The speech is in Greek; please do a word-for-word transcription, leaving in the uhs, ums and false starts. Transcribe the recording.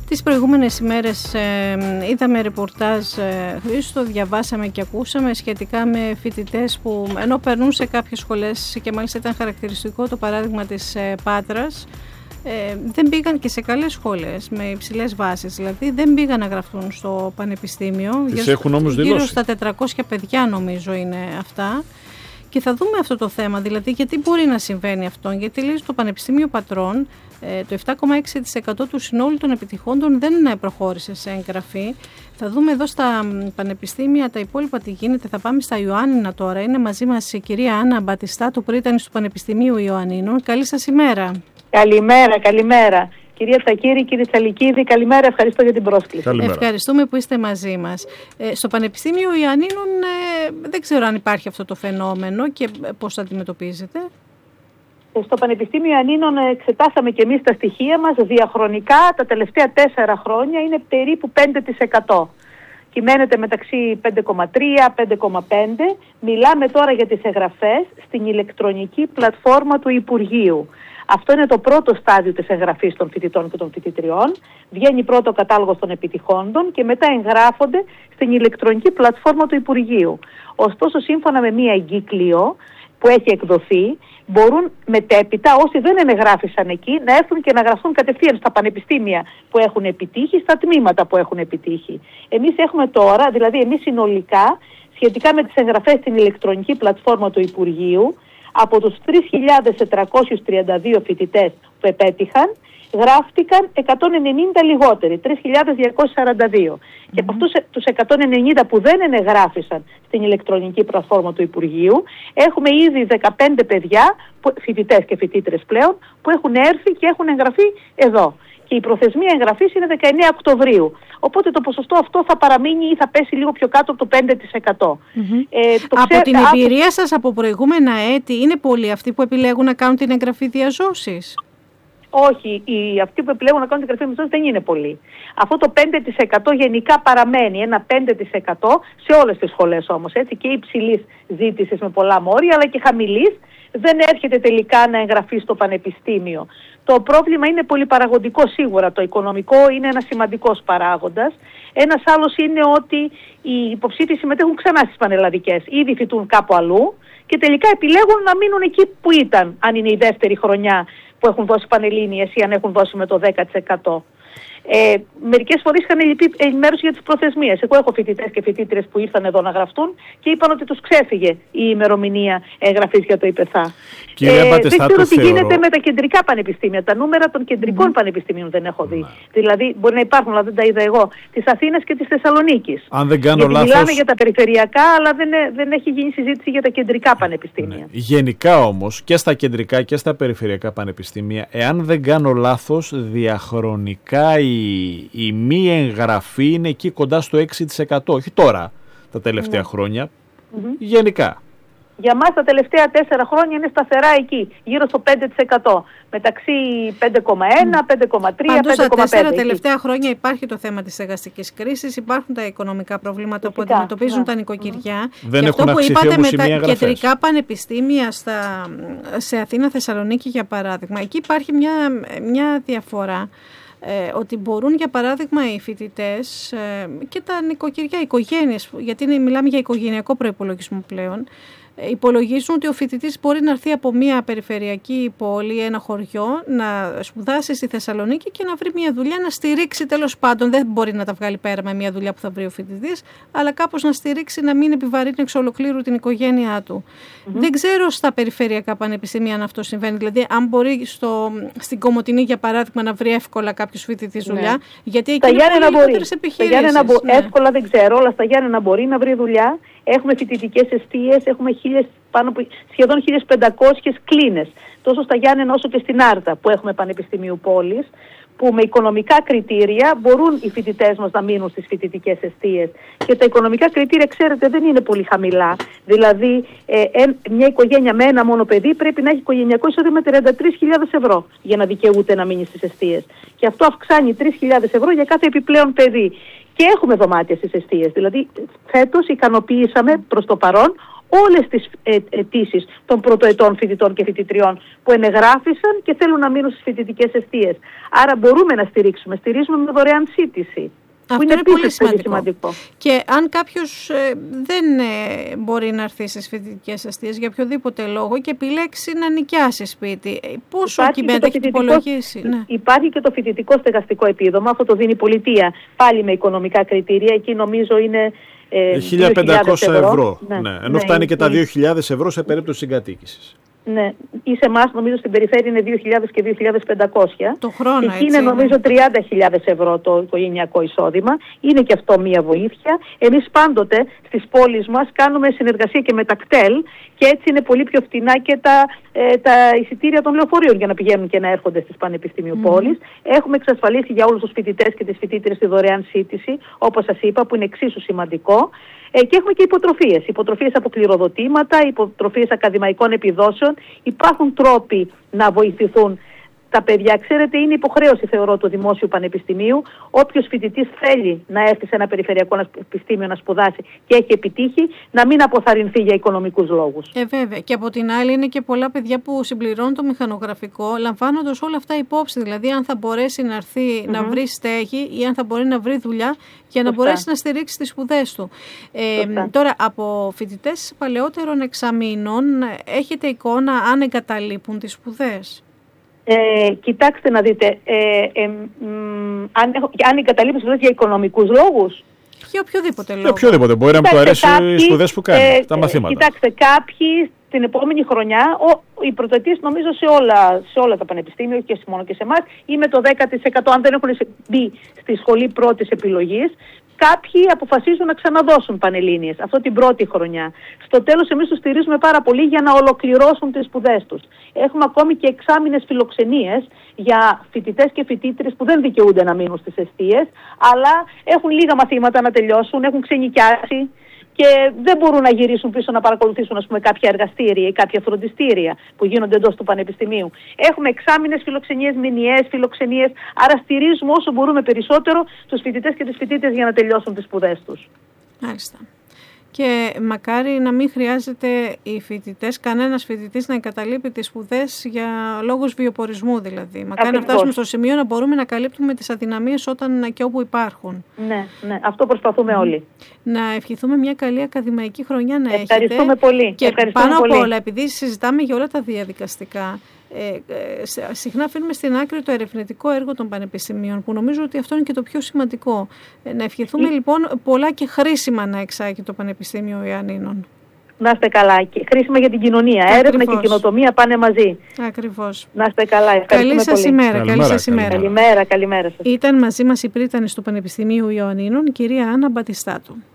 Τις προηγούμενες ημέρες ε, είδαμε ρεπορτάζ, ε, Χρήστο, διαβάσαμε και ακούσαμε σχετικά με φοιτητές που ενώ περνούν σε κάποιες σχολές, και μάλιστα ήταν χαρακτηριστικό το παράδειγμα της ε, Πάτρας, ε, δεν πήγαν και σε καλές σχολές με υψηλές βάσεις, δηλαδή δεν πήγαν να γραφτούν στο πανεπιστήμιο. Τις έχουν όμως δηλώσει. Γύρω στα τετρακόσια παιδιά νομίζω είναι αυτά. Και θα δούμε αυτό το θέμα, δηλαδή γιατί μπορεί να συμβαίνει αυτό, γιατί λέει στο Πανεπιστήμιο Πατρών το επτά κόμμα έξι τοις εκατό του συνόλου των επιτυχόντων δεν προχώρησε σε εγγραφή. Θα δούμε εδώ στα πανεπιστήμια τα υπόλοιπα τι γίνεται. Θα πάμε στα Ιωάννινα τώρα. Είναι μαζί μας η κυρία Άννα Μπατιστάτου, πρίτανης του Πανεπιστημίου Ιωαννίνων. Καλή σας ημέρα. Καλημέρα, καλημέρα. Κυρία Τσακύρη, κύριε Τσαλικίδη, καλημέρα, ευχαριστώ για την πρόσκληση. Καλημέρα. Ευχαριστούμε που είστε μαζί μας. Ε, στο Πανεπιστήμιο Ιωαννίνων ε, δεν ξέρω αν υπάρχει αυτό το φαινόμενο και πώς το αντιμετωπίζετε. Στο Πανεπιστήμιο Ιωαννίνων εξετάσαμε και εμείς τα στοιχεία μας διαχρονικά. Τα τελευταία τέσσερα χρόνια είναι περίπου πέντε τοις εκατό. Κυμαίνεται μεταξύ πέντε κόμμα τρία με πέντε κόμμα πέντε. Μιλάμε τώρα για τις εγγραφές στην ηλεκτρονική πλατφόρμα του Υπουργείου. Αυτό είναι το πρώτο στάδιο της εγγραφής των φοιτητών και των φοιτητριών. Βγαίνει πρώτο κατάλογος των επιτυχόντων και μετά εγγράφονται στην ηλεκτρονική πλατφόρμα του Υπουργείου. Ωστόσο, σύμφωνα με μία εγκύκλιο που έχει εκδοθεί, μπορούν μετέπειτα όσοι δεν εγγράφησαν εκεί να έρθουν και να γραφτούν κατευθείαν στα πανεπιστήμια που έχουν επιτύχει, στα τμήματα που έχουν επιτύχει. Εμείς έχουμε τώρα, δηλαδή εμείς συνολικά, σχετικά με τις εγγραφές στην ηλεκτρονική πλατφόρμα του Υπουργείου, από τους τρεις χιλιάδες τετρακόσιους τριάντα δύο φοιτητές που επέτυχαν, γράφτηκαν εκατόν ενενήντα λιγότεροι, τρεις χιλιάδες διακόσιοι σαράντα δύο. Mm-hmm. Και από αυτούς τους εκατόν ενενήντα που δεν εγγράφησαν στην ηλεκτρονική πλατφόρμα του Υπουργείου, έχουμε ήδη δεκαπέντε παιδιά, φοιτητές και φοιτήτρες πλέον, που έχουν έρθει και έχουν εγγραφεί εδώ. Και η προθεσμία εγγραφής είναι δεκαεννέα Οκτωβρίου. Οπότε το ποσοστό αυτό θα παραμείνει ή θα πέσει λίγο πιο κάτω από το πέντε τοις εκατό. Mm-hmm. Ε, το από ξέ... την εμπειρία από... σας από προηγούμενα έτη, είναι πολλοί αυτοί που επιλέγουν να κάνουν την εγγραφή διαζώσης? Όχι, οι, αυτοί που επιλέγουν να κάνουν την εγγραφή διαζώσης δεν είναι πολλοί. Αυτό το πέντε τοις εκατό γενικά παραμένει, ένα πέντε τοις εκατό σε όλες τις σχολές όμως, έτσι, και υψηλής ζήτησης με πολλά μόρια, αλλά και χαμηλής, δεν έρχεται τελικά να εγγραφεί στο πανεπιστήμιο. Το πρόβλημα είναι πολυπαραγοντικό σίγουρα. Το οικονομικό είναι ένας σημαντικός παράγοντας. Ένας άλλος είναι ότι οι υποψήφοι συμμετέχουν ξανά στις πανελλαδικές. Ήδη φοιτούν κάπου αλλού και τελικά επιλέγουν να μείνουν εκεί που ήταν, αν είναι η δεύτερη χρονιά που έχουν δώσει πανελλήνιες ή αν έχουν δώσει με το δέκα τοις εκατό. Ε, μερικές φορές είχαν λυπή ενημέρωση για τις προθεσμίες. Εγώ έχω φοιτητές και φοιτήτρες που ήρθαν εδώ να γραφτούν και είπαν ότι τους ξέφυγε η ημερομηνία εγγραφής για το ΙΠΕΘΑ. Ε, δεν ξέρω τι γίνεται με τα κεντρικά πανεπιστήμια. Τα νούμερα των κεντρικών mm. πανεπιστήμιων δεν έχω δει. Mm. Δηλαδή, μπορεί να υπάρχουν, αλλά δεν τα είδα εγώ, της Αθήνας και της Θεσσαλονίκης. Αν δεν κάνω Γιατί λάθος. Μιλάμε για τα περιφερειακά, αλλά δεν, δεν έχει γίνει συζήτηση για τα κεντρικά πανεπιστήμια. Ναι. Γενικά όμως και στα κεντρικά και στα περιφερειακά πανεπιστήμια, εάν δεν κάνω λάθος, διαχρονικά η η μη εγγραφή είναι εκεί κοντά στο έξι τοις εκατό, όχι τώρα, τα τελευταία mm. χρόνια, mm-hmm. γενικά. Για μας τα τελευταία τέσσερα χρόνια είναι σταθερά εκεί, γύρω στο πέντε τοις εκατό, μεταξύ πέντε κόμμα ένα, πέντε κόμμα τρία, πέντε κόμμα πέντε. Πάντως τα τέσσερα τελευταία χρόνια υπάρχει το θέμα της στεγαστικής κρίσης, υπάρχουν τα οικονομικά προβλήματα Φυσικά, που αντιμετωπίζουν ναι. τα νοικοκυριά. Mm-hmm. Δεν έχουν αυτό που είπατε με τα εγγραφές. Κεντρικά πανεπιστήμια στα, σε Αθήνα, Θεσσαλονίκη για παράδειγμα, εκεί υπάρχει μια, μια διαφορά. Ε, ότι μπορούν για παράδειγμα οι φοιτητές ε, και τα νοικοκυριά, οι οικογένειες, γιατί είναι, μιλάμε για οικογενειακό προϋπολογισμό πλέον, ε, υπολογίζουν ότι ο φοιτητής μπορεί να έρθει από μια περιφερειακή πόλη, ένα χωριό, να σπουδάσει στη Θεσσαλονίκη και να βρει μια δουλειά, να στηρίξει τέλος πάντων. Δεν μπορεί να τα βγάλει πέρα με μια δουλειά που θα βρει ο φοιτητής, αλλά κάπως να στηρίξει, να μην επιβαρύνει εξ ολοκλήρου την οικογένειά του. Mm-hmm. Δεν ξέρω στα περιφερειακά πανεπιστήμια αν αυτό συμβαίνει. Δηλαδή, αν μπορεί στο, στην Κομοτηνή, για παράδειγμα, να βρει εύκολα κάποιο φοιτητή δουλειά, ναι. γιατί εκεί είναι πολύ λιγότερες επιχειρήσεις. Μπο... Ναι. Εύκολα δεν ξέρω, αλλά στα Γιάννενα μπορεί να βρει δουλειά. Έχουμε φοιτητικές εστίες, έχουμε χίλιες, πάνω από, σχεδόν χίλιες πεντακόσιες κλίνες, τόσο στα Γιάννενα όσο και στην Άρτα που έχουμε πανεπιστημίου πόλης, που με οικονομικά κριτήρια μπορούν οι φοιτητές μας να μείνουν στις φοιτητικές εστίες. Και τα οικονομικά κριτήρια, ξέρετε, δεν είναι πολύ χαμηλά. Δηλαδή, ε, ε, μια οικογένεια με ένα μόνο παιδί πρέπει να έχει οικογενειακό εισόδημα τριάντα τρεις χιλιάδες ευρώ για να δικαιούται να μείνει στις εστίες. Και αυτό αυξάνει τρεις χιλιάδες ευρώ για κάθε επιπλέον παιδί. Και έχουμε δωμάτια στις εστίες. Δηλαδή, φέτος ικανοποιήσαμε προς το παρόν όλες τις αιτήσεις των πρωτοετών φοιτητών και φοιτητριών που ενεγράφησαν και θέλουν να μείνουν στις φοιτητικές εστίες. Άρα μπορούμε να στηρίξουμε. Στηρίζουμε με δωρεάν σύντηση. Αυτό είναι, είναι πολύ σημαντικό. πολύ σημαντικό. Και αν κάποιος ε, δεν ε, μπορεί να έρθει στις φοιτητικές εστίες για οποιοδήποτε λόγο και επιλέξει να νοικιάσει σπίτι, πόσο κειμέντα έχει υπολογίσει? Ναι. Υπάρχει και το φοιτητικό στεγαστικό επίδομα, αυτό το δίνει η πολιτεία πάλι με οικονομικά κριτήρια. Εκεί νομίζω είναι ε, χίλια πεντακόσια ευρώ. ευρώ. Ναι. Ναι. Ενώ ναι, φτάνει και ναι. τα δύο χιλιάδες ευρώ σε περίπτωση συγκατοίκησης. Ναι, ή σε εμάς νομίζω στην περιφέρεια είναι δύο χιλιάδες και δύο χιλιάδες πεντακόσια. Το χρόνο, και εκεί είναι είναι. νομίζω τριάντα χιλιάδες ευρώ το οικογενειακό εισόδημα. Είναι και αυτό μία βοήθεια. Εμείς πάντοτε στις πόλεις μας κάνουμε συνεργασία και με τα κτέλ και έτσι είναι πολύ πιο φτηνά και τα, ε, τα εισιτήρια των λεωφορείων για να πηγαίνουν και να έρχονται στις πανεπιστήμιου mm. πόλεις. Έχουμε εξασφαλίσει για όλους τους φοιτητές και τις φοιτήτρες τη δωρεάν σύντηση, όπως σας είπα, που είναι εξίσου σημαντικό. Ε, και έχουμε και υποτροφίες. Υποτροφίες από κληροδοτήματα, υποτροφίες ακαδημαϊκών επιδόσεων. Υπάρχουν τρόποι να βοηθηθούν τα παιδιά. Ξέρετε, είναι υποχρέωση, θεωρώ, του Δημόσιου Πανεπιστημίου. Όποιος φοιτητής θέλει να έρθει σε ένα περιφερειακό πανεπιστήμιο να σπουδάσει και έχει επιτύχει, να μην αποθαρρυνθεί για οικονομικούς λόγους. Ε, βέβαια. Και από την άλλη, είναι και πολλά παιδιά που συμπληρώνουν το μηχανογραφικό, λαμβάνοντας όλα αυτά υπόψη. Δηλαδή, αν θα μπορέσει να έρθει mm-hmm. να βρει στέγη ή αν θα μπορεί να βρει δουλειά για να Σωστά. μπορέσει να στηρίξει τις σπουδές του. Ε, τώρα, από φοιτητές παλαιότερων εξαμήνων, έχετε εικόνα αν εγκαταλείπουν τις σπουδές? Ε, κοιτάξτε να δείτε, ε, ε, ε, αν, αν εγκαταλείπεις για οικονομικούς λόγους. Για οποιοδήποτε λόγο. Για οποιοδήποτε. Μπορεί να μου αρέσει οι σπουδές που κάνει, ε, τα μαθήματα. Κοιτάξτε, κάποιοι την επόμενη χρονιά, ο, οι πρωτοετίες νομίζω σε όλα, σε όλα τα πανεπιστήμια, όχι και μόνο και σε εμάς, ή με το δέκα τοις εκατό αν δεν έχουν μπει στη σχολή πρώτης επιλογής, κάποιοι αποφασίζουν να ξαναδώσουν πανελλήνιες, αυτό την πρώτη χρονιά. Στο τέλος εμείς τους στηρίζουμε πάρα πολύ για να ολοκληρώσουν τις σπουδές τους. Έχουμε ακόμη και εξάμηνες φιλοξενίες για φοιτητές και φοιτήτρες που δεν δικαιούνται να μείνουν στις εστίες, αλλά έχουν λίγα μαθήματα να τελειώσουν, έχουν ξενικιάσει και δεν μπορούν να γυρίσουν πίσω να παρακολουθήσουν, ας πούμε, κάποια εργαστήρια ή κάποια φροντιστήρια που γίνονται εντός του πανεπιστημίου. Έχουμε εξάμηνες φιλοξενίες, μηνιαίες φιλοξενίες, άρα στηρίζουμε όσο μπορούμε περισσότερο τους φοιτητές και τις φοιτήτρες για να τελειώσουν τις σπουδές τους. Μάλιστα. Και μακάρι να μην χρειάζεται οι φοιτητές, κανένας φοιτητής να εγκαταλείπει τις σπουδές για λόγους βιοπορισμού δηλαδή. Μακάρι Ακριβώς. να φτάσουμε στο σημείο να μπορούμε να καλύπτουμε τις αδυναμίες όταν και όπου υπάρχουν. Ναι, ναι, αυτό προσπαθούμε όλοι. Να ευχηθούμε μια καλή ακαδημαϊκή χρονιά να έχετε. Ευχαριστούμε πολύ. Και Ευχαριστούμε πάνω πολύ. απ' όλα, επειδή συζητάμε για όλα τα διαδικαστικά, Ε, ε, συχνά αφήνουμε στην άκρη το ερευνητικό έργο των πανεπιστημίων, που νομίζω ότι αυτό είναι και το πιο σημαντικό. Ε, να ευχηθούμε ε, λοιπόν πολλά και χρήσιμα να εξάγει το Πανεπιστήμιο Ιωαννίνων. Να είστε καλά. Χρήσιμα για την κοινωνία. Ακριβώς. Έρευνα και κοινοτομία πάνε μαζί. Ακριβώς. Να είστε καλά. Καλή σας ημέρα. Καλημέρα, καλή σας ημέρα. Καλημέρα, καλημέρα σας. Ήταν μαζί μας η πρίτανης του Πανεπιστημίου Ιωαννίνων, κυρία Άννα Μπατιστάτου.